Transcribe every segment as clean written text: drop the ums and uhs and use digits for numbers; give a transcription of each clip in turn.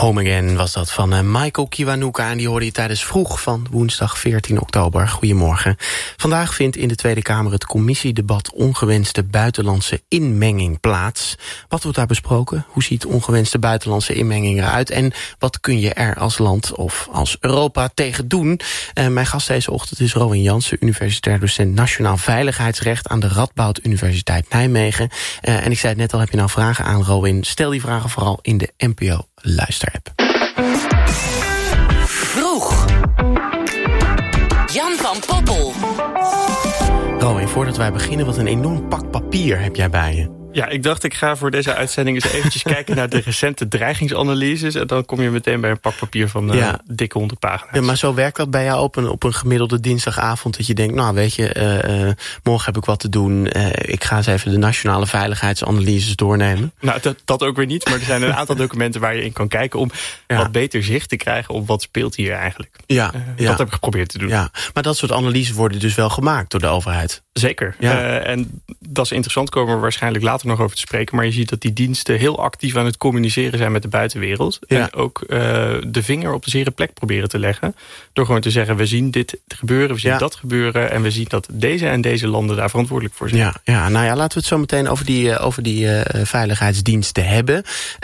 Home Again was dat van Michael Kiwanuka. En die hoorde je tijdens Vroeg van woensdag 14 oktober. Goedemorgen. Vandaag vindt in de Tweede Kamer het commissiedebat ongewenste buitenlandse inmenging plaats. Wat wordt daar besproken? Hoe ziet ongewenste buitenlandse inmenging eruit? En wat kun je er als land of als Europa tegen doen? Mijn gast deze ochtend is Rowan Jansen, universitair docent Nationaal Veiligheidsrecht aan de Radboud Universiteit Nijmegen. En ik zei het net al, heb je nou vragen aan Rowan? Stel die vragen vooral in de NPO Luisterapp. Vroeg. Jan van Poppel. Rowan, voordat wij beginnen, wat een enorm pak papier heb jij bij je. Ja, ik dacht ik ga voor deze uitzending eens eventjes kijken naar de recente dreigingsanalyses. En dan kom je meteen bij een pak papier van dikke 100 pagina's. Ja, maar zo werkt dat bij jou op een gemiddelde dinsdagavond. Dat je denkt, nou weet je, morgen heb ik wat te doen. Ik ga eens even de nationale veiligheidsanalyses doornemen. Nou, dat ook weer niet. Maar er zijn een aantal documenten waar je in kan kijken om wat beter zicht te krijgen op wat speelt hier eigenlijk. Dat heb ik geprobeerd te doen. Ja, maar dat soort analyses worden dus wel gemaakt door de overheid. Zeker. Ja. En dat is interessant, komen we waarschijnlijk later nog over te spreken. Maar je ziet dat die diensten heel actief aan het communiceren zijn met de buitenwereld. Ja. En ook de vinger op de zere plek proberen te leggen. Door gewoon te zeggen, we zien dit gebeuren, we zien dat gebeuren. En we zien dat deze en deze landen daar verantwoordelijk voor zijn. Ja, nou ja, laten we het zo meteen over die veiligheidsdiensten hebben.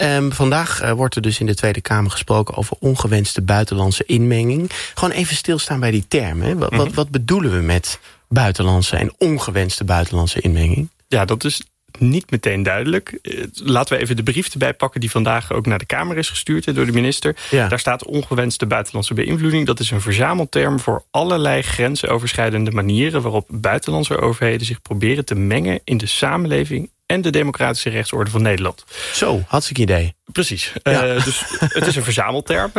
Vandaag wordt er dus in de Tweede Kamer gesproken over ongewenste buitenlandse inmenging. Gewoon even stilstaan bij die term. Hè? Wat bedoelen we met buitenlandse en ongewenste buitenlandse inmenging? Ja, dat is niet meteen duidelijk. Laten we even de brief erbij pakken die vandaag ook naar de Kamer is gestuurd door de minister. Ja. Daar staat ongewenste buitenlandse beïnvloeding. Dat is een verzamelterm voor allerlei grensoverschrijdende manieren waarop buitenlandse overheden zich proberen te mengen in de samenleving en de democratische rechtsorde van Nederland. Zo, hartstikke idee. Precies. Dus het is een verzamelterm.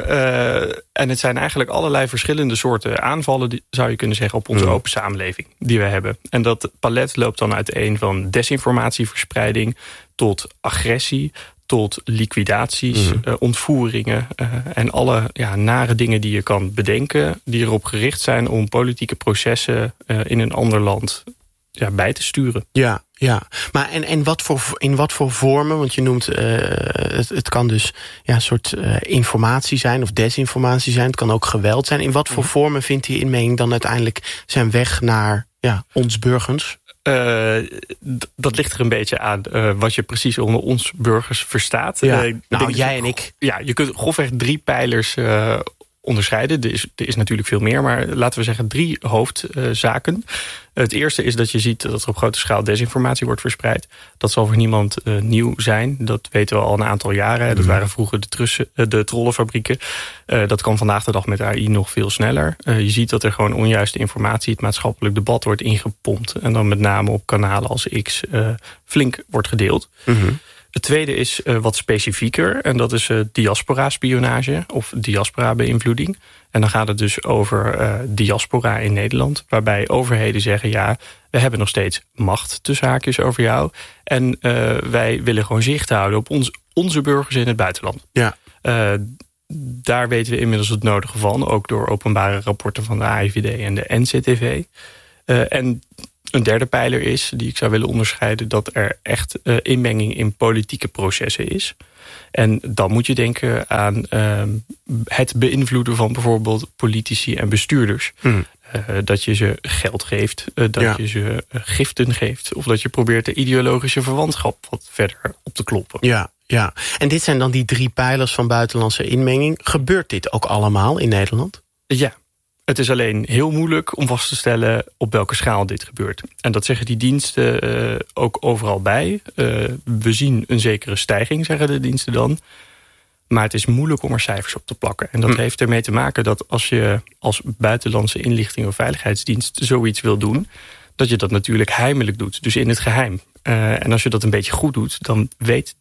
En het zijn eigenlijk allerlei verschillende soorten aanvallen, zou je kunnen zeggen, op onze open samenleving die we hebben. En dat palet loopt dan uiteen van desinformatieverspreiding tot agressie, tot liquidaties, ontvoeringen en alle nare dingen die je kan bedenken, die erop gericht zijn om politieke processen in een ander land bij te sturen. Ja, maar in wat voor vormen? Want je noemt, het kan dus een soort informatie zijn of desinformatie zijn. Het kan ook geweld zijn. In wat voor vormen vindt die inmenging dan uiteindelijk zijn weg naar ons burgers? Dat ligt er een beetje aan wat je precies onder ons burgers verstaat. Jij en ik. Ja, je kunt grofweg 3 pijlers onderscheiden. Er is natuurlijk veel meer, maar laten we zeggen 3 hoofdzaken. Het eerste is dat je ziet dat er op grote schaal desinformatie wordt verspreid. Dat zal voor niemand nieuw zijn. Dat weten we al een aantal jaren. Dat waren vroeger de trollenfabrieken. Dat kan vandaag de dag met AI nog veel sneller. Je ziet dat er gewoon onjuiste informatie, het maatschappelijk debat wordt ingepompt. En dan met name op kanalen als X flink wordt gedeeld. Het tweede is wat specifieker. En dat is diaspora-spionage of diaspora-beïnvloeding. En dan gaat het dus over diaspora in Nederland. Waarbij overheden zeggen, we hebben nog steeds macht tussen haakjes over jou. En wij willen gewoon zicht houden op onze burgers in het buitenland. Ja. Daar weten we inmiddels het nodige van. Ook door openbare rapporten van de AIVD en de NCTV. En een derde pijler is, die ik zou willen onderscheiden, dat er echt inmenging in politieke processen is. En dan moet je denken aan het beïnvloeden van bijvoorbeeld politici en bestuurders. Dat je ze geld geeft, dat je ze giften geeft, of dat je probeert de ideologische verwantschap wat verder op te kloppen. Ja. En dit zijn dan die 3 pijlers van buitenlandse inmenging. Gebeurt dit ook allemaal in Nederland? Ja. Het is alleen heel moeilijk om vast te stellen op welke schaal dit gebeurt. En dat zeggen die diensten ook overal bij. We zien een zekere stijging, zeggen de diensten dan. Maar het is moeilijk om er cijfers op te plakken. En dat heeft ermee te maken dat als je als buitenlandse inlichting of veiligheidsdienst zoiets wil doen, dat je dat natuurlijk heimelijk doet. Dus in het geheim. En als je dat een beetje goed doet, dan weet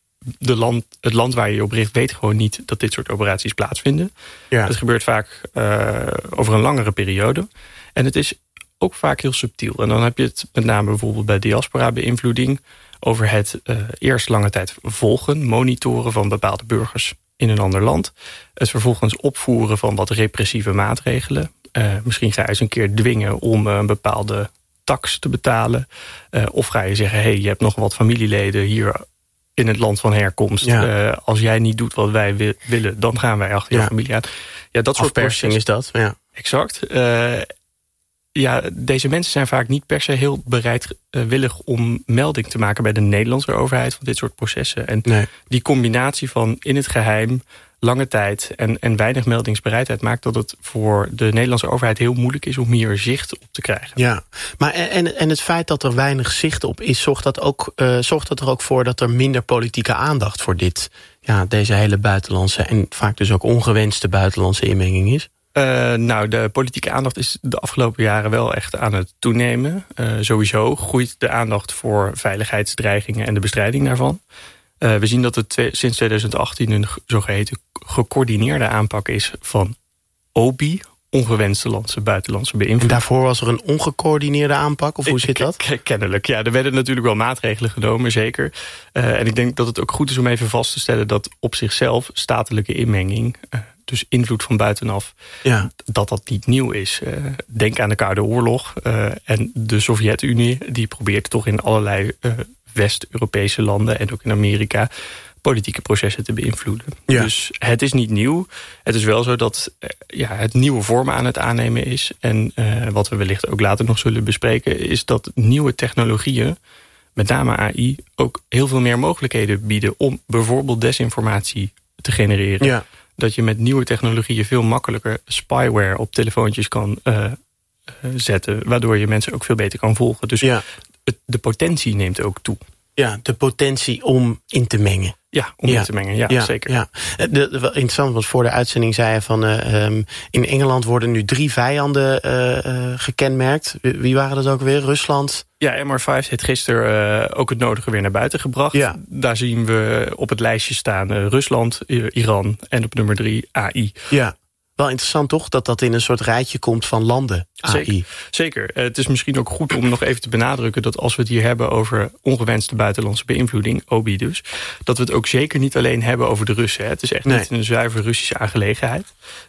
het land waar je je op richt weet gewoon niet dat dit soort operaties plaatsvinden. Ja. Het gebeurt vaak over een langere periode. En het is ook vaak heel subtiel. En dan heb je het met name bijvoorbeeld bij diaspora-beïnvloeding over het eerst lange tijd volgen, monitoren van bepaalde burgers in een ander land. Het vervolgens opvoeren van wat repressieve maatregelen. Misschien ga je eens een keer dwingen om een bepaalde tax te betalen. Of ga je zeggen, je hebt nog wat familieleden hier in het land van herkomst. Ja. Als jij niet doet wat wij willen, dan gaan wij achter je familie aan. Ja, dat soort afpersing is dat. Ja. Exact. Deze mensen zijn vaak niet per se heel bereidwillig om melding te maken bij de Nederlandse overheid van dit soort processen. En die combinatie van in het geheim, lange tijd en weinig meldingsbereidheid maakt dat het voor de Nederlandse overheid heel moeilijk is om hier zicht op te krijgen. Ja, maar en het feit dat er weinig zicht op is, zorgt dat er ook voor dat er minder politieke aandacht voor deze hele buitenlandse en vaak dus ook ongewenste buitenlandse inmenging is? De politieke aandacht is de afgelopen jaren wel echt aan het toenemen. Sowieso groeit de aandacht voor veiligheidsdreigingen en de bestrijding daarvan. We zien dat het sinds 2018 een zogeheten gecoördineerde aanpak is van OBI, ongewenste buitenlandse beïnvloeding. En daarvoor was er een ongecoördineerde aanpak? Of hoe zit dat? Kennelijk, ja. Er werden natuurlijk wel maatregelen genomen, zeker. En ik denk dat het ook goed is om even vast te stellen dat op zichzelf statelijke inmenging, dus invloed van buitenaf, dat niet nieuw is. Denk aan de Koude Oorlog en de Sovjet-Unie, die probeert toch in allerlei West-Europese landen en ook in Amerika politieke processen te beïnvloeden. Ja. Dus het is niet nieuw. Het is wel zo dat het nieuwe vormen aan het aannemen is. En wat we wellicht ook later nog zullen bespreken, is dat nieuwe technologieën, met name AI, ook heel veel meer mogelijkheden bieden om bijvoorbeeld desinformatie te genereren. Ja. Dat je met nieuwe technologieën veel makkelijker spyware op telefoontjes kan zetten, waardoor je mensen ook veel beter kan volgen. Dus de potentie neemt ook toe. Ja, de potentie om in te mengen. Ja, om in te mengen, zeker. Ja. Interessant, want voor de uitzending zei je van in Engeland worden nu 3 vijanden gekenmerkt. Wie waren dat ook weer? Rusland? Ja, MR5 heeft gisteren ook het nodige weer naar buiten gebracht. Ja. Daar zien we op het lijstje staan Rusland, Iran en op nummer 3 AI. Ja. Wel interessant toch, dat in een soort rijtje komt van landen. AI. Zeker. Het is misschien ook goed om nog even te benadrukken dat als we het hier hebben over ongewenste buitenlandse beïnvloeding, OBI dus, dat we het ook zeker niet alleen hebben over de Russen. Het is echt niet een zuiver Russische aangelegenheid.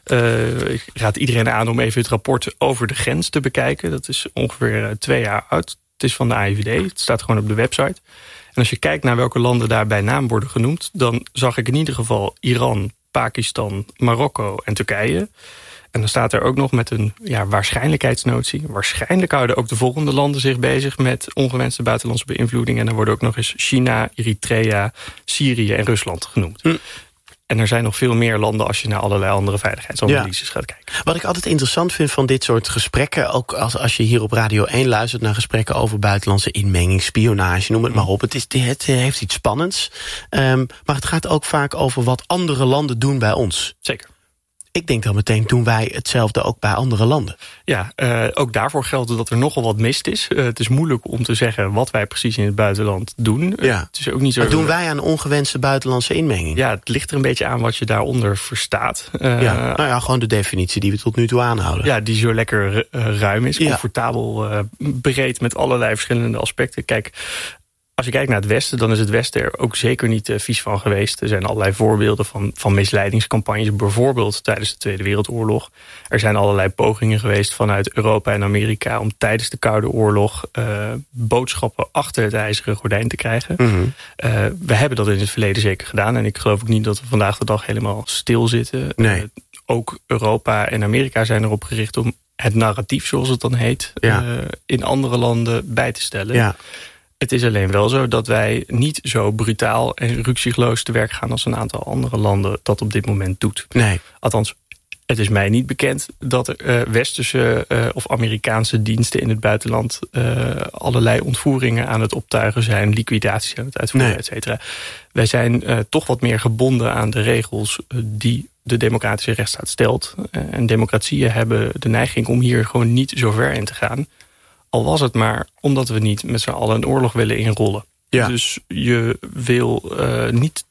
Ik raad iedereen aan om even het rapport over de grens te bekijken. Dat is ongeveer 2 jaar oud. Het is van de AIVD. Het staat gewoon op de website. En als je kijkt naar welke landen daar bij naam worden genoemd, dan zag ik in ieder geval Iran, Pakistan, Marokko en Turkije. En dan staat er ook nog met een waarschijnlijkheidsnotie. Waarschijnlijk houden ook de volgende landen zich bezig met ongewenste buitenlandse beïnvloeding. En dan worden ook nog eens China, Eritrea, Syrië en Rusland genoemd. En er zijn nog veel meer landen als je naar allerlei andere veiligheidsanalyses gaat kijken. Wat ik altijd interessant vind van dit soort gesprekken, ook als je hier op Radio 1 luistert naar gesprekken over buitenlandse inmenging, spionage, noem het maar op. Het heeft iets spannends. Maar het gaat ook vaak over wat andere landen doen bij ons. Zeker. Ik denk dan meteen, doen wij hetzelfde ook bij andere landen? Ja, ook daarvoor geldt dat er nogal wat mist is. Het is moeilijk om te zeggen wat wij precies in het buitenland doen. Ja. Het is ook niet zo. Wat doen wij aan ongewenste buitenlandse inmenging? Ja, het ligt er een beetje aan wat je daaronder verstaat. Gewoon de definitie die we tot nu toe aanhouden. Ja, die zo lekker ruim is, comfortabel, breed met allerlei verschillende aspecten. Kijk, als je kijkt naar het Westen, dan is het Westen er ook zeker niet vies van geweest. Er zijn allerlei voorbeelden van misleidingscampagnes, bijvoorbeeld tijdens de Tweede Wereldoorlog. Er zijn allerlei pogingen geweest vanuit Europa en Amerika om tijdens de Koude Oorlog boodschappen achter het ijzeren gordijn te krijgen. Mm-hmm. We hebben dat in het verleden zeker gedaan. En ik geloof ook niet dat we vandaag de dag helemaal stilzitten. Nee. Ook Europa en Amerika zijn erop gericht om het narratief, zoals het dan heet, in andere landen bij te stellen. Ja. Het is alleen wel zo dat wij niet zo brutaal en rukzichtloos te werk gaan als een aantal andere landen dat op dit moment doet. Nee. Althans, het is mij niet bekend dat er westerse of Amerikaanse diensten in het buitenland allerlei ontvoeringen aan het optuigen zijn, liquidaties aan het uitvoeren, et cetera. Wij zijn toch wat meer gebonden aan de regels die de democratische rechtsstaat stelt. En democratieën hebben de neiging om hier gewoon niet zo ver in te gaan. Al was het maar omdat we niet met z'n allen een oorlog willen inrollen. Ja. Dus je wil niet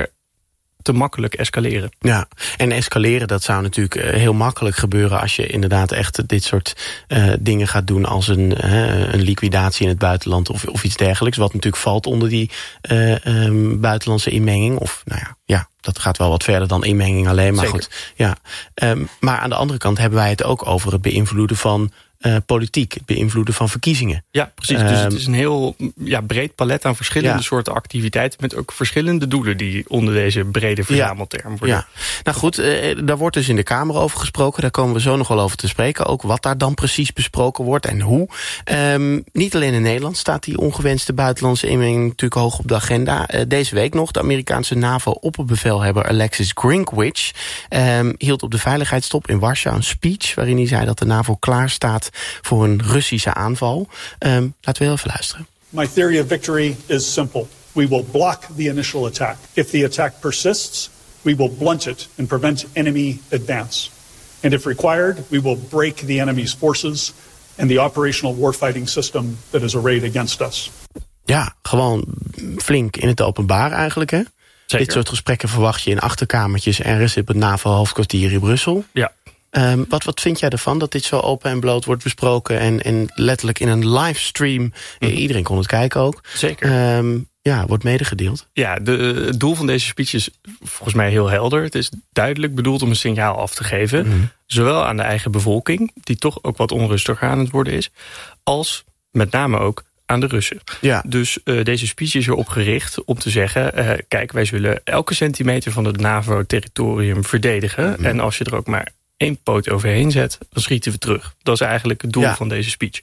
te makkelijk escaleren. Ja, en escaleren, dat zou natuurlijk heel makkelijk gebeuren als je inderdaad echt dit soort dingen gaat doen als een liquidatie in het buitenland of iets dergelijks. Wat natuurlijk valt onder die buitenlandse inmenging. Of dat gaat wel wat verder dan inmenging alleen. Maar zeker. Goed. Ja. Maar aan de andere kant hebben wij het ook over het beïnvloeden van politiek, het beïnvloeden van verkiezingen. Ja, precies. Dus het is een heel breed palet aan verschillende soorten activiteiten met ook verschillende doelen die onder deze brede verzamelterm worden. Ja. Nou goed, daar wordt dus in de Kamer over gesproken. Daar komen we zo nog wel over te spreken. Ook wat daar dan precies besproken wordt en hoe. Niet alleen in Nederland staat die ongewenste buitenlandse inmenging natuurlijk hoog op de agenda. Deze week nog, de Amerikaanse NAVO-opperbevelhebber Alexis Grinkwich hield op de veiligheidstop in Warschau een speech waarin hij zei dat de NAVO klaar staat voor een Russische aanval. Laten we heel even luisteren. My theory of victory is simple. We will block the initial attack. If the attack persists, we will blunt it and prevent enemy advance. And if required, we will break the enemy's forces and the operational warfighting system that is arrayed against us. Ja, gewoon flink in het openbaar eigenlijk, hè? Zeker. Dit soort gesprekken verwacht je in achterkamertjes ergens op het NAVO-hoofdkwartier in Brussel. Ja. Wat vind jij ervan dat dit zo open en bloot wordt besproken en letterlijk in een livestream, iedereen kon het kijken ook. Zeker. Wordt medegedeeld. Ja, het doel van deze speech is volgens mij heel helder. Het is duidelijk bedoeld om een signaal af te geven. Zowel aan de eigen bevolking, die toch ook wat onrustiger aan het worden is, als met name ook aan de Russen. Ja. Dus deze speech is erop gericht om te zeggen, kijk, wij zullen elke centimeter van het NAVO-territorium verdedigen. En als je er ook maar 1 poot overheen zet, dan schieten we terug. Dat is eigenlijk het doel van deze speech.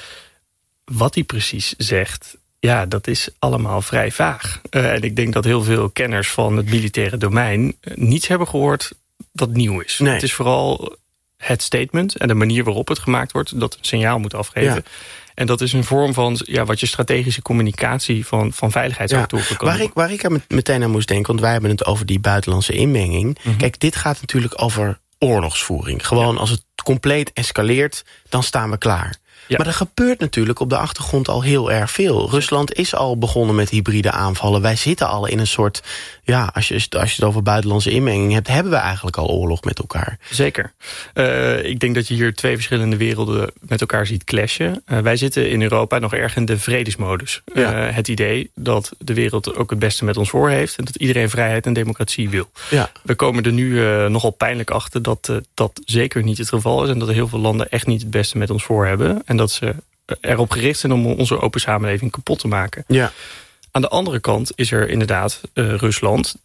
Wat hij precies zegt, dat is allemaal vrij vaag. En ik denk dat heel veel kenners van het militaire domein niets hebben gehoord dat nieuw is. Nee. Het is vooral het statement en de manier waarop het gemaakt wordt dat een signaal moet afgeven. Ja. En dat is een vorm van wat je strategische communicatie van veiligheidsactoren kan doen. Waar ik meteen aan moest denken, want wij hebben het over die buitenlandse inmenging. Kijk, dit gaat natuurlijk over oorlogsvoering. Gewoon als het compleet escaleert, dan staan we klaar. Ja. Maar er gebeurt natuurlijk op de achtergrond al heel erg veel. Rusland is al begonnen met hybride aanvallen. Wij zitten al in een soort, als je het over buitenlandse inmenging hebt, hebben we eigenlijk al oorlog met elkaar. Zeker. Ik denk dat je hier 2 verschillende werelden met elkaar ziet clashen. Wij zitten in Europa nog erg in de vredesmodus. Het idee dat de wereld ook het beste met ons voor heeft en dat iedereen vrijheid en democratie wil. Ja. We komen er nu nogal pijnlijk achter dat dat zeker niet het geval is en dat er heel veel landen echt niet het beste met ons voor hebben. En dat ze erop gericht zijn om onze open samenleving kapot te maken. Ja. Aan de andere kant is er inderdaad Rusland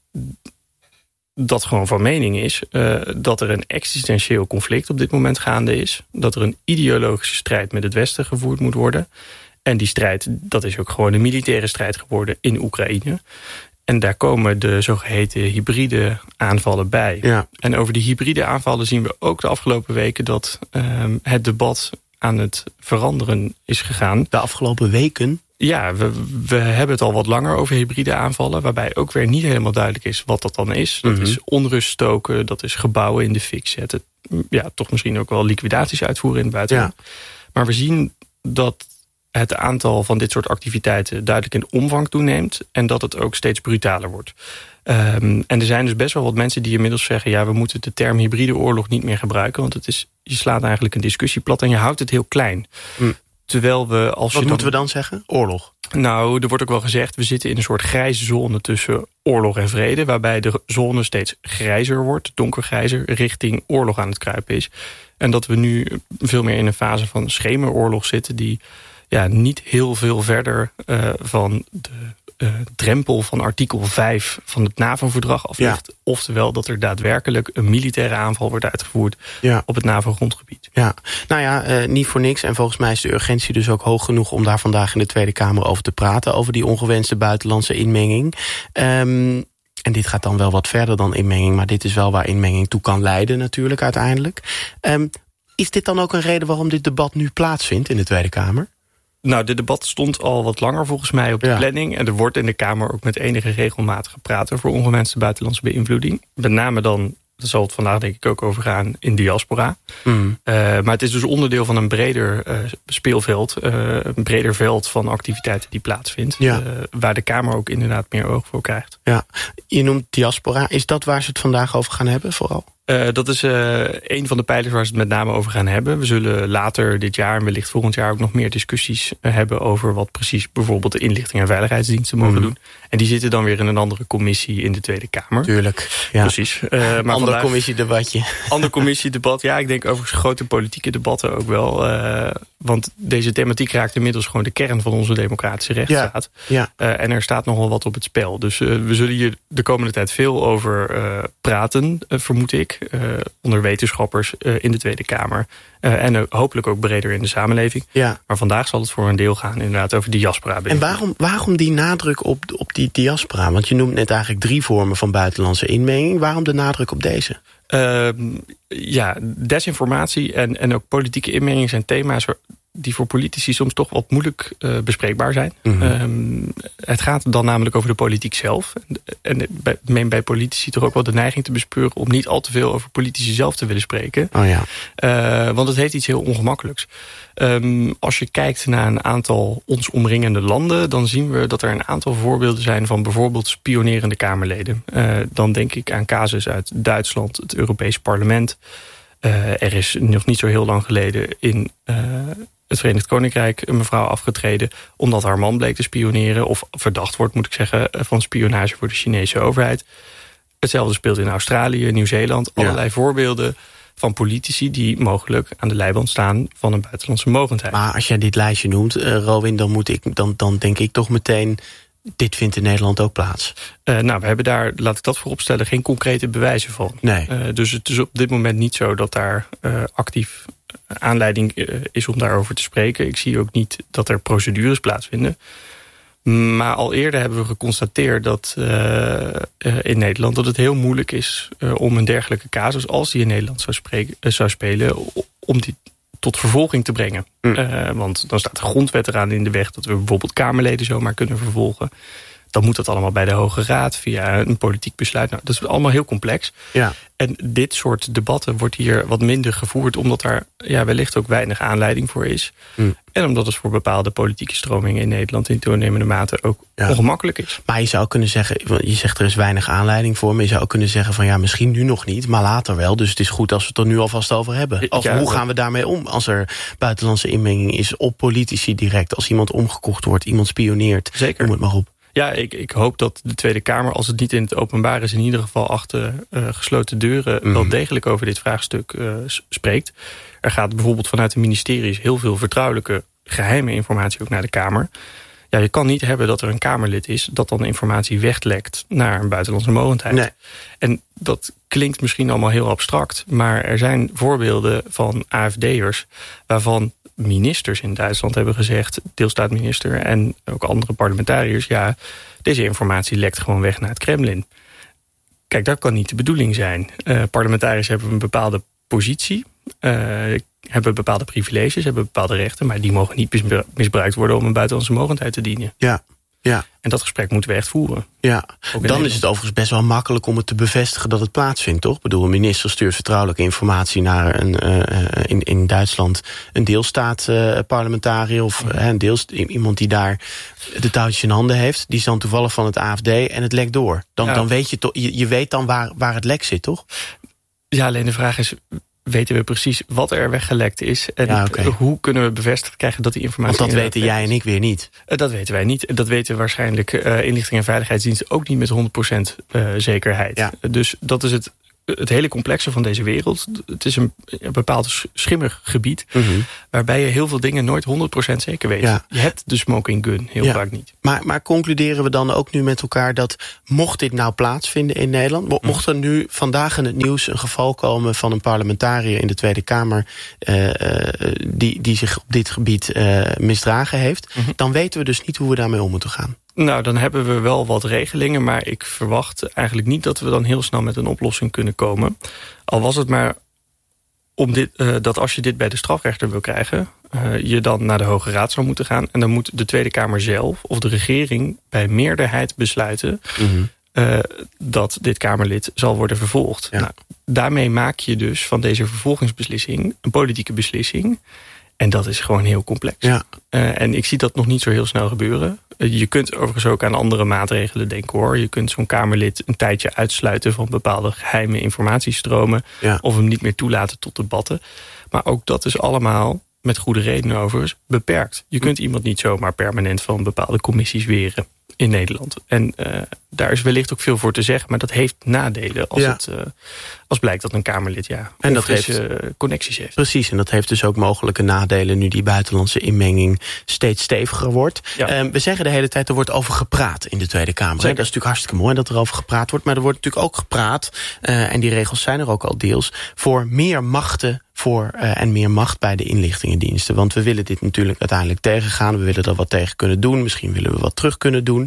dat gewoon van mening is dat er een existentieel conflict op dit moment gaande is. Dat er een ideologische strijd met het Westen gevoerd moet worden. En die strijd, dat is ook gewoon een militaire strijd geworden in Oekraïne. En daar komen de zogeheten hybride aanvallen bij. Ja. En over die hybride aanvallen zien we ook de afgelopen weken dat het debat aan het veranderen is gegaan. De afgelopen weken? Ja, we hebben het al wat langer over hybride aanvallen, waarbij ook weer niet helemaal duidelijk is wat dat dan is. Dat is onrust stoken, dat is gebouwen in de fik zetten. Toch misschien ook wel liquidaties uitvoeren in het buitenland. Ja. Maar we zien dat het aantal van dit soort activiteiten duidelijk in omvang toeneemt en dat het ook steeds brutaler wordt. En er zijn dus best wel wat mensen die inmiddels zeggen, we moeten de term hybride oorlog niet meer gebruiken, want je slaat eigenlijk een discussie plat en je houdt het heel klein. Terwijl we Wat moeten we dan zeggen? Oorlog? Nou, er wordt ook wel gezegd, we zitten in een soort grijze zone tussen oorlog en vrede, waarbij de zone steeds grijzer wordt, donkergrijzer, richting oorlog aan het kruipen is. En dat we nu veel meer in een fase van schemeroorlog zitten die niet heel veel verder van de drempel van artikel 5 van het NAVO-verdrag af ligt. Ja. Oftewel dat er daadwerkelijk een militaire aanval wordt uitgevoerd op het NAVO-grondgebied. Ja, niet voor niks. En volgens mij is de urgentie dus ook hoog genoeg om daar vandaag in de Tweede Kamer over te praten. Over die ongewenste buitenlandse inmenging. En dit gaat dan wel wat verder dan inmenging, maar dit is wel waar inmenging toe kan leiden natuurlijk uiteindelijk. Is dit dan ook een reden waarom dit debat nu plaatsvindt in de Tweede Kamer? Nou, dit debat stond al wat langer volgens mij op de planning. En er wordt in de Kamer ook met enige regelmaat gepraat over ongewenste buitenlandse beïnvloeding. Met name dan, daar zal het vandaag denk ik ook over gaan, in diaspora. Maar het is dus onderdeel van een breder speelveld. Een breder veld van activiteiten die plaatsvindt. Waar de Kamer ook inderdaad meer oog voor krijgt. Ja. Je noemt diaspora. Is dat waar ze het vandaag over gaan hebben vooral? Dat is een van de pijlers waar ze het met name over gaan hebben. We zullen later dit jaar en wellicht volgend jaar ook nog meer discussies hebben over wat precies bijvoorbeeld de inlichting en veiligheidsdiensten mogen doen. En die zitten dan weer in een andere commissie in de Tweede Kamer. Tuurlijk, ja. Precies. Maar ander commissiedebatje. Ander commissiedebat, ja, ik denk overigens grote politieke debatten ook wel. Want deze thematiek raakt inmiddels gewoon de kern van onze democratische rechtsstaat. Ja. En er staat nogal wat op het spel. Dus we zullen hier de komende tijd veel over praten, vermoed ik. Onder wetenschappers in de Tweede Kamer. En hopelijk ook breder in de samenleving. Ja. Maar vandaag zal het voor een deel gaan inderdaad over diaspora. En waarom die nadruk op die diaspora? Want je noemt net eigenlijk 3 vormen van buitenlandse inmenging. Waarom de nadruk op deze? Desinformatie en ook politieke inmenging zijn thema's die voor politici soms toch wat moeilijk bespreekbaar zijn. Mm-hmm. Het gaat dan namelijk over de politiek zelf. En meen bij politici toch ook wel de neiging te bespeuren om niet al te veel over politici zelf te willen spreken. Oh ja. Want het heeft iets heel ongemakkelijks. Als je kijkt naar een aantal ons omringende landen, dan zien we dat er een aantal voorbeelden zijn van bijvoorbeeld spionerende Kamerleden. Dan denk ik aan casus uit Duitsland, het Europees Parlement. Er is nog niet zo heel lang geleden in het Verenigd Koninkrijk een mevrouw afgetreden omdat haar man bleek te spioneren, of verdacht wordt, moet ik zeggen, van spionage voor de Chinese overheid. Hetzelfde speelt in Australië, Nieuw-Zeeland. Allerlei voorbeelden van politici die mogelijk aan de leiband staan van een buitenlandse mogendheid. Maar als jij dit lijstje noemt, Robin, dan denk ik toch meteen, dit vindt in Nederland ook plaats. We hebben daar, laat ik dat vooropstellen, geen concrete bewijzen van. Nee. Dus het is op dit moment niet zo dat daar actief aanleiding is om daarover te spreken. Ik zie ook niet dat er procedures plaatsvinden. Maar al eerder hebben we geconstateerd dat in Nederland dat het heel moeilijk is om een dergelijke casus, als die in Nederland zou spelen, om die tot vervolging te brengen. Want dan staat de grondwet eraan in de weg dat we bijvoorbeeld Kamerleden zomaar kunnen vervolgen. Dan moet dat allemaal bij de Hoge Raad via een politiek besluit. Nou, dat is allemaal heel complex. Ja. En dit soort debatten wordt hier wat minder gevoerd, omdat daar wellicht ook weinig aanleiding voor is. En omdat het voor bepaalde politieke stromingen in Nederland in toenemende mate ook ongemakkelijk is. Maar je zou kunnen zeggen, je zegt er is weinig aanleiding voor, maar je zou ook kunnen zeggen van misschien nu nog niet, maar later wel. Dus het is goed als we het er nu alvast over hebben. Of hoe gaan we daarmee om als er buitenlandse inmenging is op politici direct? Als iemand omgekocht wordt, iemand spioneert. Zeker. Noem het maar op. Ja, ik hoop dat de Tweede Kamer, als het niet in het openbaar is, in ieder geval achter gesloten deuren wel degelijk over dit vraagstuk spreekt. Er gaat bijvoorbeeld vanuit de ministeries heel veel vertrouwelijke geheime informatie ook naar de Kamer. Ja, je kan niet hebben dat er een Kamerlid is dat dan informatie weglekt naar een buitenlandse mogendheid. Nee. En dat klinkt misschien allemaal heel abstract, maar er zijn voorbeelden van AFD'ers waarvan ministers in Duitsland hebben gezegd, deelstaatminister en ook andere parlementariërs, deze informatie lekt gewoon weg naar het Kremlin. Kijk, dat kan niet de bedoeling zijn. Parlementariërs hebben een bepaalde positie, hebben bepaalde privileges, hebben bepaalde rechten, maar die mogen niet misbruikt worden om een buitenlandse mogendheid te dienen. Ja. En dat gesprek moeten we echt voeren. Ja, dan is het overigens best wel makkelijk om het te bevestigen dat het plaatsvindt, toch? Ik bedoel, een minister stuurt vertrouwelijke informatie naar in Duitsland een deelstaatparlementariër of iemand die daar de touwtjes in handen heeft. Die is dan toevallig van het AFD en het lekt door. Dan weet je toch, je weet dan waar het lek zit, toch? Ja, alleen de vraag is, weten we precies wat er weggelekt is en hoe kunnen we bevestigd krijgen dat die informatie... Want dat weten jij en ik weer niet. Dat weten wij niet. Dat weten waarschijnlijk inlichting en veiligheidsdiensten ook niet met 100% zekerheid. Ja. Dus dat is het hele complexe van deze wereld. Het is een bepaald schimmig gebied, waarbij je heel veel dingen nooit 100% zeker weet. Ja. Je hebt de smoking gun heel vaak niet. Maar concluderen we dan ook nu met elkaar dat, mocht dit nou plaatsvinden in Nederland, mocht er nu vandaag in het nieuws een geval komen van een parlementariër in de Tweede Kamer die zich op dit gebied misdragen heeft, dan weten we dus niet hoe we daarmee om moeten gaan. Nou, dan hebben we wel wat regelingen, maar ik verwacht eigenlijk niet dat we dan heel snel met een oplossing kunnen komen. Al was het maar om dat als je dit bij de strafrechter wil krijgen, je dan naar de Hoge Raad zou moeten gaan. En dan moet de Tweede Kamer zelf of de regering bij meerderheid besluiten dat dit Kamerlid zal worden vervolgd. Ja. Nou, daarmee maak je dus van deze vervolgingsbeslissing een politieke beslissing. En dat is gewoon heel complex. Ja. En ik zie dat nog niet zo heel snel gebeuren. Je kunt overigens ook aan andere maatregelen denken, hoor. Je kunt zo'n Kamerlid een tijdje uitsluiten van bepaalde geheime informatiestromen. Ja. Of hem niet meer toelaten tot debatten. Maar ook dat is allemaal, met goede redenen overigens, beperkt. Je kunt iemand niet zomaar permanent van bepaalde commissies weren in Nederland. En daar is wellicht ook veel voor te zeggen, maar dat heeft nadelen als blijkt dat een Kamerlid en dat heeft connecties heeft. Precies, en dat heeft dus ook mogelijke nadelen nu die buitenlandse inmenging steeds steviger wordt. Ja. We zeggen de hele tijd, er wordt over gepraat in de Tweede Kamer. Dat is natuurlijk hartstikke mooi dat er over gepraat wordt, maar er wordt natuurlijk ook gepraat, en die regels zijn er ook al deels, voor meer machten en meer macht bij de inlichtingendiensten. Want we willen dit natuurlijk uiteindelijk tegengaan. We willen er wat tegen kunnen doen. Misschien willen we wat terug kunnen doen.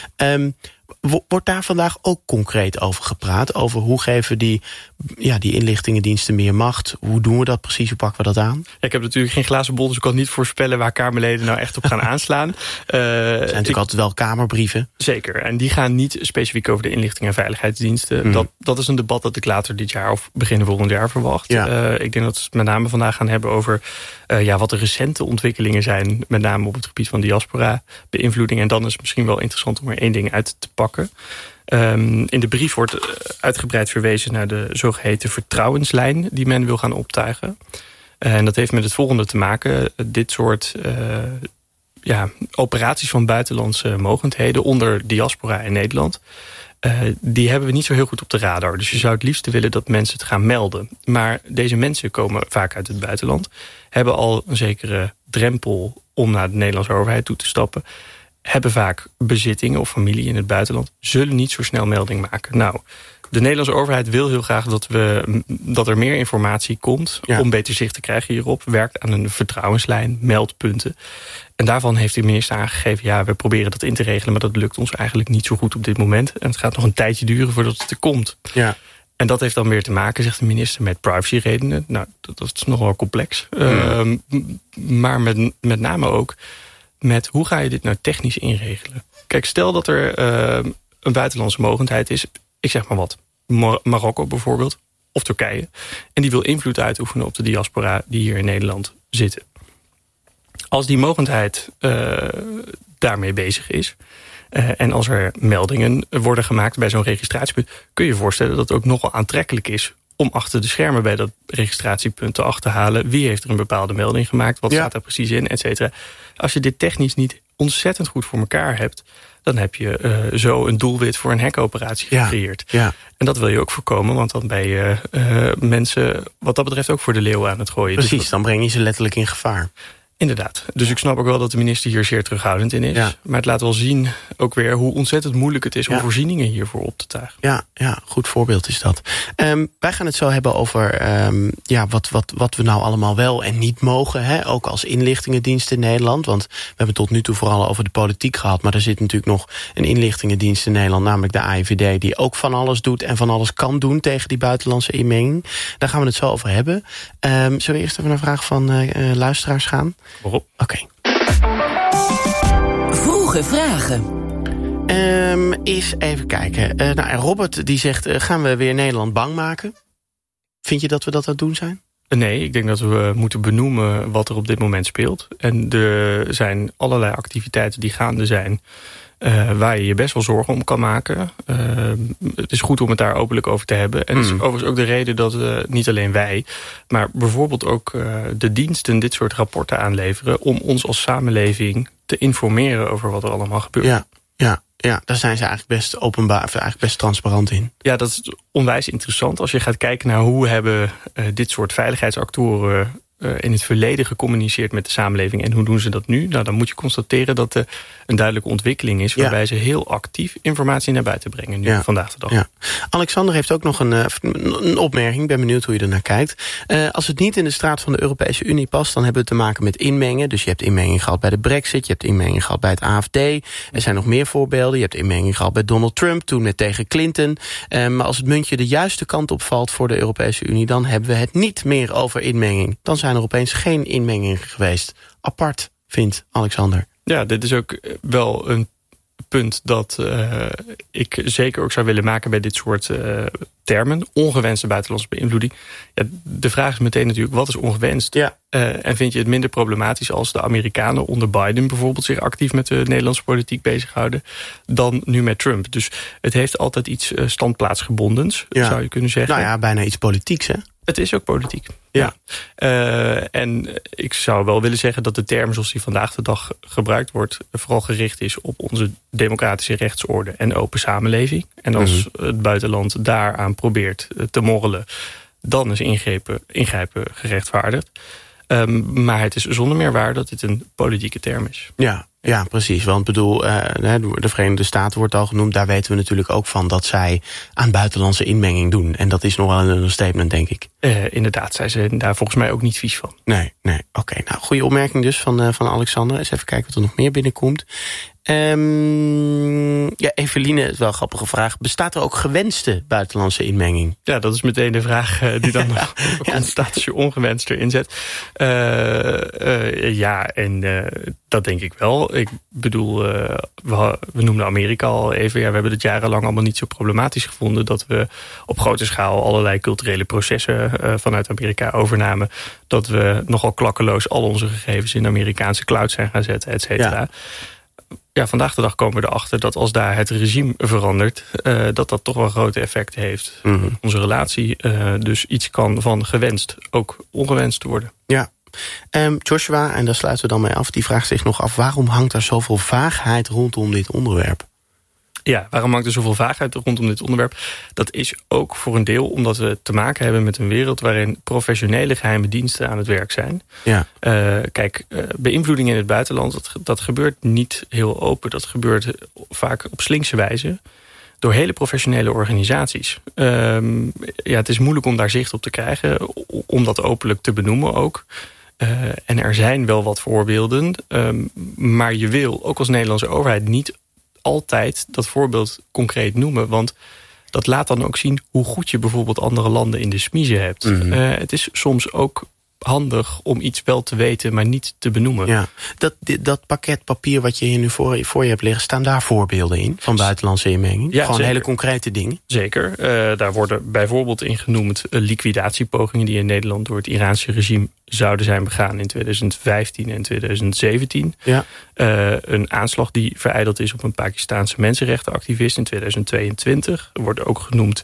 Wordt daar vandaag ook concreet over gepraat? Over hoe geven die inlichtingendiensten meer macht? Hoe doen we dat precies? Hoe pakken we dat aan? Ja, ik heb natuurlijk geen glazen bol, dus ik kan niet voorspellen waar Kamerleden nou echt op gaan aanslaan. Er zijn natuurlijk altijd wel Kamerbrieven. Zeker, en die gaan niet specifiek over de inlichting- en veiligheidsdiensten. Dat is een debat dat ik later dit jaar of begin volgend jaar verwacht. Ja. Ik denk dat we het met name vandaag gaan hebben over wat de recente ontwikkelingen zijn, met name op het gebied van diaspora-beïnvloeding. En dan is het misschien wel interessant om er één ding uit te pakken. In de brief wordt uitgebreid verwezen naar de zogeheten vertrouwenslijn die men wil gaan optuigen. En dat heeft met het volgende te maken. Dit soort operaties van buitenlandse mogendheden onder diaspora in Nederland, die hebben we niet zo heel goed op de radar. Dus je zou het liefst willen dat mensen het gaan melden. Maar deze mensen komen vaak uit het buitenland, hebben al een zekere drempel om naar de Nederlandse overheid toe te stappen, hebben vaak bezittingen of familie in het buitenland, zullen niet zo snel melding maken. Nou, de Nederlandse overheid wil heel graag dat er meer informatie komt om beter zicht te krijgen hierop. Werkt aan een vertrouwenslijn, meldpunten. En daarvan heeft de minister aangegeven, we proberen dat in te regelen, maar dat lukt ons eigenlijk niet zo goed op dit moment. En het gaat nog een tijdje duren voordat het er komt. Ja. En dat heeft dan weer te maken, zegt de minister, met privacyredenen. Nou, dat is nogal complex. Maar met name ook met hoe ga je dit nou technisch inregelen? Kijk, stel dat er een buitenlandse mogendheid is, ik zeg maar wat, Marokko bijvoorbeeld, of Turkije, en die wil invloed uitoefenen op de diaspora die hier in Nederland zitten. Als die mogendheid daarmee bezig is, en als er meldingen worden gemaakt bij zo'n registratiepunt, kun je je voorstellen dat het ook nogal aantrekkelijk is om achter de schermen bij dat registratiepunt te achterhalen wie heeft er een bepaalde melding gemaakt, wat staat daar precies in, et cetera. Als je dit technisch niet ontzettend goed voor elkaar hebt, dan heb je zo een doelwit voor een hackoperatie gecreëerd. Ja. En dat wil je ook voorkomen, want dan ben je mensen wat dat betreft ook voor de leeuw aan het gooien. Precies, dus dan breng je ze letterlijk in gevaar. Inderdaad. Dus ik snap ook wel dat de minister hier zeer terughoudend in is. Ja. Maar het laat wel zien ook weer hoe ontzettend moeilijk het is om voorzieningen hiervoor op te tuigen. Ja, goed voorbeeld is dat. Wij gaan het zo hebben over wat we nou allemaal wel en niet mogen. Hè? Ook als inlichtingendienst in Nederland. Want we hebben tot nu toe vooral over de politiek gehad. Maar er zit natuurlijk nog een inlichtingendienst in Nederland, namelijk de AIVD, die ook van alles doet en van alles kan doen tegen die buitenlandse inmenging. Daar gaan we het zo over hebben. Zullen we eerst even naar een vraag van luisteraars gaan? Waarop? Oké. Vroege vragen. Eens even kijken. Robert die zegt, gaan we weer Nederland bang maken? Vind je dat we dat aan het doen zijn? Nee, ik denk dat we moeten benoemen wat er op dit moment speelt. En er zijn allerlei activiteiten die gaande zijn, waar je je best wel zorgen om kan maken. Het is goed om het daar openlijk over te hebben. En het is overigens ook de reden dat niet alleen wij, maar bijvoorbeeld ook de diensten dit soort rapporten aanleveren om ons als samenleving te informeren over wat er allemaal gebeurt. Ja, daar zijn ze eigenlijk best openbaar, of eigenlijk best transparant in. Ja, dat is onwijs interessant. Als je gaat kijken naar hoe hebben dit soort veiligheidsactoren in het verleden gecommuniceerd met de samenleving en hoe doen ze dat nu? Nou, dan moet je constateren dat er een duidelijke ontwikkeling is waarbij ze heel actief informatie naar buiten brengen nu vandaag de dag. Ja. Alexander heeft ook nog een opmerking. Ik ben benieuwd hoe je er naar kijkt. Als het niet in de straat van de Europese Unie past, dan hebben we te maken met inmengen. Dus je hebt inmenging gehad bij de Brexit, je hebt inmenging gehad bij het AfD. Er zijn nog meer voorbeelden. Je hebt inmenging gehad bij Donald Trump, toen net tegen Clinton. Maar als het muntje de juiste kant op valt voor de Europese Unie, dan hebben we het niet meer over inmenging. Dan zijn er opeens geen inmengingen geweest. Apart, vindt Alexander. Ja, dit is ook wel een punt dat ik zeker ook zou willen maken bij dit soort termen. Ongewenste buitenlandse beïnvloeding. Ja, de vraag is meteen natuurlijk, wat is ongewenst? Ja. En vind je het minder problematisch als de Amerikanen onder Biden bijvoorbeeld zich actief met de Nederlandse politiek bezighouden dan nu met Trump? Dus het heeft altijd iets standplaatsgebondens, zou je kunnen zeggen. Nou ja, bijna iets politieks, hè? Het is ook politiek. Ja. En ik zou wel willen zeggen dat de term zoals die vandaag de dag gebruikt wordt vooral gericht is op onze democratische rechtsorde en open samenleving. En als het buitenland daaraan probeert te morrelen, dan is ingrijpen gerechtvaardigd. Maar het is zonder meer waar dat dit een politieke term is. Ja, precies. Want ik bedoel, de Verenigde Staten wordt al genoemd. Daar weten we natuurlijk ook van dat zij aan buitenlandse inmenging doen. En dat is nogal een statement, denk ik. Inderdaad, zijn ze daar volgens mij ook niet vies van. Nee. Oké, nou, goede opmerking dus van Alexander. Eens even kijken wat er nog meer binnenkomt. Eveline, het is wel een grappige vraag. Bestaat er ook gewenste buitenlandse inmenging? Ja, dat is meteen de vraag die dan ontstaat als je ongewenst erin zet. Dat denk ik wel. Ik bedoel, we noemden Amerika al even. Ja, we hebben het jarenlang allemaal niet zo problematisch gevonden dat we op grote schaal allerlei culturele processen vanuit Amerika overnamen. Dat we nogal klakkeloos al onze gegevens in de Amerikaanse cloud zijn gaan zetten, et cetera. Ja, vandaag de dag komen we erachter dat als daar het regime verandert, dat toch wel grote effecten heeft. Onze relatie dus iets kan van gewenst ook ongewenst worden. Ja. Joshua, en daar sluiten we dan mee af, die vraagt zich nog af, waarom hangt er zoveel vaagheid rondom dit onderwerp? Ja, waarom hangt er zoveel vaagheid rondom dit onderwerp? Dat is ook voor een deel omdat we te maken hebben met een wereld waarin professionele geheime diensten aan het werk zijn. Ja. Beïnvloeding in het buitenland, dat gebeurt niet heel open. Dat gebeurt vaak op slinkse wijze door hele professionele organisaties. Het is moeilijk om daar zicht op te krijgen, om dat openlijk te benoemen ook. En er zijn wel wat voorbeelden, maar je wil ook als Nederlandse overheid niet altijd dat voorbeeld concreet noemen, want dat laat dan ook zien hoe goed je bijvoorbeeld andere landen in de smiezen hebt. Het is soms ook handig om iets wel te weten, maar niet te benoemen. Ja. Dat pakket papier wat je hier nu voor je hebt liggen, staan daar voorbeelden in van buitenlandse inmenging? Ja, gewoon zeker. Hele concrete dingen? Zeker. Daar worden bijvoorbeeld in genoemd liquidatiepogingen die in Nederland door het Iraanse regime zouden zijn begaan in 2015 en 2017. Ja. Een aanslag die verijdeld is op een Pakistaanse mensenrechtenactivist in 2022. Er wordt ook genoemd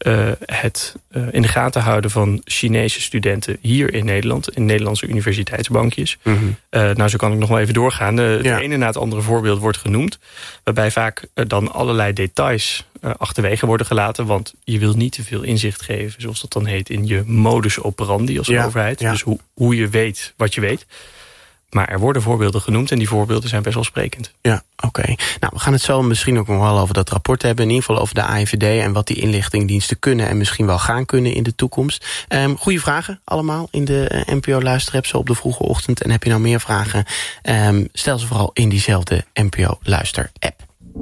het in de gaten houden van Chinese studenten hier in Nederland, in Nederlandse universiteitsbankjes. Zo kan ik nog wel even doorgaan. Het ene na het andere voorbeeld wordt genoemd, waarbij vaak dan allerlei details achterwege worden gelaten, want je wil niet te veel inzicht geven, zoals dat dan heet, in je modus operandi als overheid. Ja. Dus hoe je weet wat je weet. Maar er worden voorbeelden genoemd en die voorbeelden zijn best wel sprekend. Ja, oké. Nou, we gaan het zo misschien ook nog wel over dat rapport hebben. In ieder geval over de AIVD en wat die inlichtingendiensten kunnen en misschien wel gaan kunnen in de toekomst. Goeie vragen allemaal in de NPO-luisterapp zo op de vroege ochtend. En heb je nou meer vragen, stel ze vooral in diezelfde NPO-luisterapp.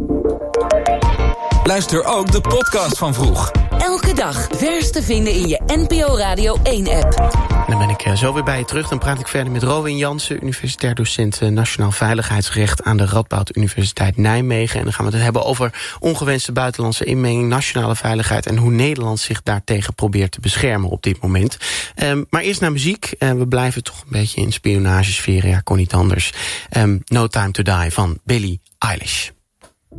Luister ook de podcast van Vroeg. Elke dag vers te vinden in je NPO Radio 1-app. Dan ben ik zo weer bij je terug. Dan praat ik verder met Robin Jansen, universitair docent Nationaal Veiligheidsrecht aan de Radboud Universiteit Nijmegen. En dan gaan we het hebben over ongewenste buitenlandse inmenging, nationale veiligheid en hoe Nederland zich daartegen probeert te beschermen op dit moment. Maar eerst naar muziek. We blijven toch een beetje in spionagesferen. Ja, kon niet anders. No Time to Die van Billie Eilish.